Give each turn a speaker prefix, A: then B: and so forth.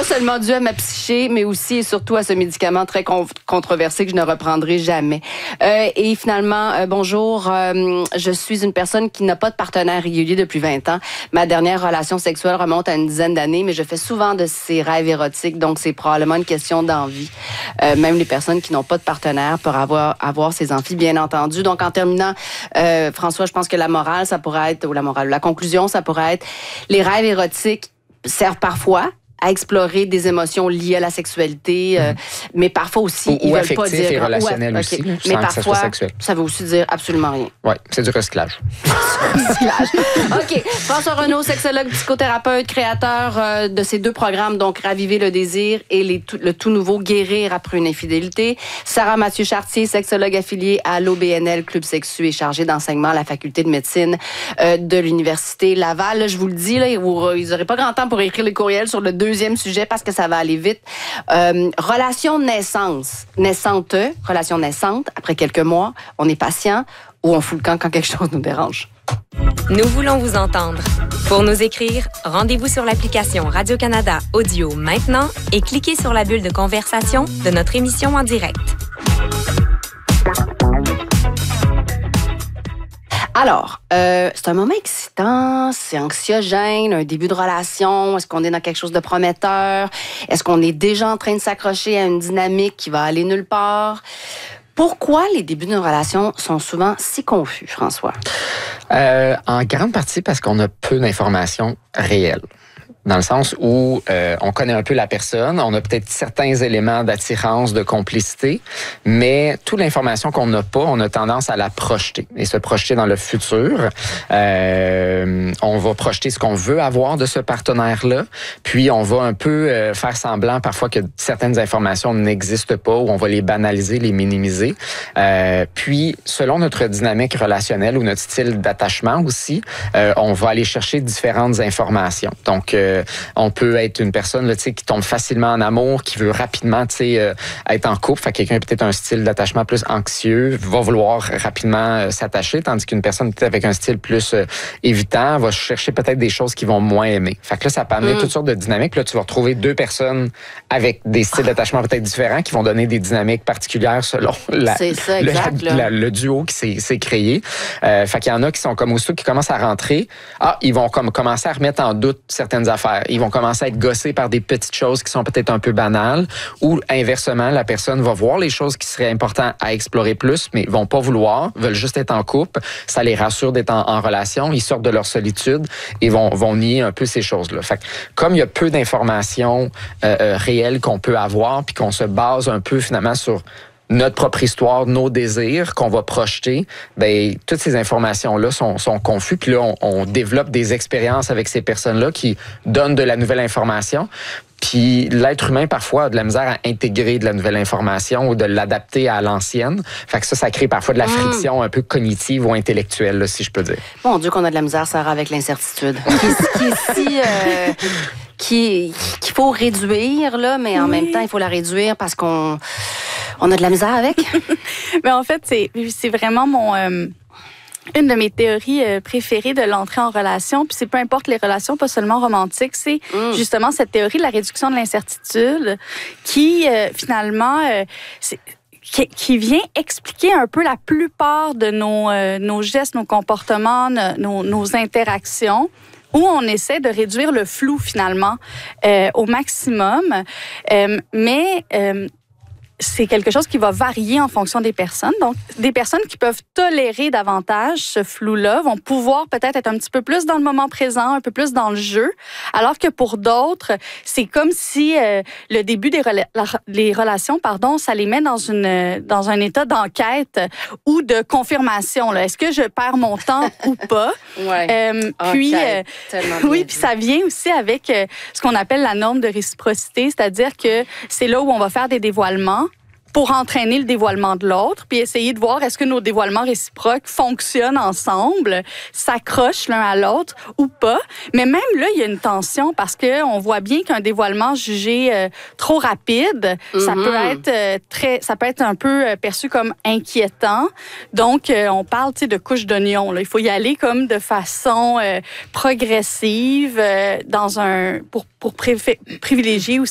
A: pas seulement dû à ma psyché, mais aussi et surtout à ce médicament très controversé que je ne reprendrai jamais. Et finalement, bonjour, je suis une personne qui n'a pas de partenaire régulier depuis 20 ans. Ma dernière relation sexuelle remonte à une dizaine d'années, mais je fais souvent de ces rêves érotiques, donc c'est probablement une question d'envie. Même les personnes qui n'ont pas de partenaire peuvent avoir ces envies, bien entendu. Donc, en terminant, François, je pense que la morale, ça pourrait être, ou la conclusion, ça pourrait être, les rêves érotiques servent parfois à explorer des émotions liées à la sexualité, mais parfois aussi, ils veulent pas dire...
B: et relationnel aussi,
A: okay.
B: Mais parfois,
A: ça veut aussi dire absolument rien.
B: Oui, c'est du recyclage.
A: OK. François Renaud, sexologue, psychothérapeute, créateur de ces 2 programmes, donc Raviver le désir et le tout nouveau Guérir après une infidélité. Sarah Mathieu-Chartier, sexologue affiliée à l'OBNL Club Sexu et chargée d'enseignement à la faculté de médecine de l'Université Laval. Là, je vous le dis, là, ils n'auraient pas grand temps pour écrire les courriels sur le deuxième sujet parce que ça va aller vite. Relation naissante, après quelques mois, on est patient ou on fout le camp quand quelque chose nous dérange.
C: Nous voulons vous entendre. Pour nous écrire, rendez-vous sur l'application Radio-Canada Audio maintenant et cliquez sur la bulle de conversation de notre émission en direct.
A: Alors, c'est un moment excitant, c'est anxiogène, un début de relation. Est-ce qu'on est dans quelque chose de prometteur? Est-ce qu'on est déjà en train de s'accrocher à une dynamique qui va aller nulle part? Pourquoi les débuts d'une relation sont souvent si confus, François?
B: En grande partie parce qu'on a peu d'informations réelles. Dans le sens où on connaît un peu la personne, on a peut-être certains éléments d'attirance, de complicité, mais toute l'information qu'on n'a pas, on a tendance à la projeter et se projeter dans le futur. On va projeter ce qu'on veut avoir de ce partenaire-là, puis on va un peu faire semblant parfois que certaines informations n'existent pas ou on va les banaliser, les minimiser. Puis, selon notre dynamique relationnelle ou notre style d'attachement aussi, on va aller chercher différentes informations. Donc, on peut être une personne là, qui tombe facilement en amour, qui veut rapidement être en couple. Fait que quelqu'un peut-être un style d'attachement plus anxieux, va vouloir rapidement s'attacher, tandis qu'une personne peut-être avec un style plus évitant va chercher peut-être des choses qu'ils vont moins aimer. Fait que là, ça peut amener toutes sortes de dynamiques. Puis là, tu vas retrouver 2 personnes avec des styles d'attachement peut-être différents qui vont donner des dynamiques particulières selon le duo qui s'est créé. Fait qu'il y en a qui sont comme aussitôt qui commencent à rentrer, ils vont comme commencer à remettre en doute certaines affaires. Ils vont commencer à être gossés par des petites choses qui sont peut-être un peu banales ou inversement, la personne va voir les choses qui seraient importantes à explorer plus, mais vont pas vouloir, veulent juste être en couple. Ça les rassure d'être en relation. Ils sortent de leur solitude et vont nier un peu ces choses-là. Fait que, comme il y a peu d'informations réelles qu'on peut avoir puis qu'on se base un peu finalement sur notre propre histoire, nos désirs qu'on va projeter, ben toutes ces informations-là sont confuses. Puis là, on développe des expériences avec ces personnes-là qui donnent de la nouvelle information. Puis l'être humain, parfois, a de la misère à intégrer de la nouvelle information ou de l'adapter à l'ancienne. Fait que ça crée parfois de la friction un peu cognitive ou intellectuelle, là, si je peux dire.
A: Mon Dieu, qu'on a de la misère, Sarah, avec l'incertitude. Qu'il faut réduire, là, mais en même temps, il faut la réduire parce qu'on a de la misère avec.
D: Mais en fait, c'est vraiment une de mes théories préférées de l'entrée en relation, puis c'est peu importe les relations, pas seulement romantiques, c'est justement cette théorie de la réduction de l'incertitude qui, finalement... qui vient expliquer un peu la plupart de nos gestes, nos comportements, nos interactions, où on essaie de réduire le flou, finalement, au maximum. Mais c'est quelque chose qui va varier en fonction des personnes. Donc, des personnes qui peuvent tolérer davantage ce flou-là vont pouvoir peut-être être un petit peu plus dans le moment présent, un peu plus dans le jeu, alors que pour d'autres, c'est comme si le début des relations, ça les met dans un état d'enquête ou de confirmation. Là. Est-ce que je perds mon temps ou pas? Puis, puis ça vient aussi avec ce qu'on appelle la norme de réciprocité, c'est-à-dire que c'est là où on va faire des dévoilements pour entraîner le dévoilement de l'autre, puis essayer de voir est-ce que nos dévoilements réciproques fonctionnent ensemble, s'accrochent l'un à l'autre ou pas. Mais même là, il y a une tension parce que on voit bien qu'un dévoilement jugé trop rapide, ça peut être un peu perçu comme inquiétant. Donc, on parle, de couche d'oignon. Là. Il faut y aller comme de façon progressive pour privilégier aussi